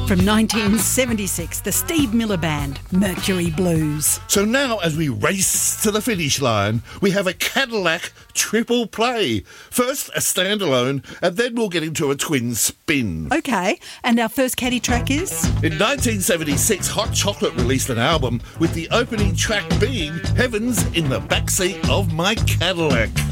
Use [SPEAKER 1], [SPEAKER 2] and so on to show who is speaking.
[SPEAKER 1] From 1976, the Steve Miller Band, Mercury Blues.
[SPEAKER 2] So now, as we race to the finish line, we have a Cadillac triple play. First, a standalone, and then we'll get into a twin spin.
[SPEAKER 1] OK, and our first caddy track is?
[SPEAKER 2] In 1976, Hot Chocolate released an album with the opening track being Heaven's in the Backseat of My Cadillac.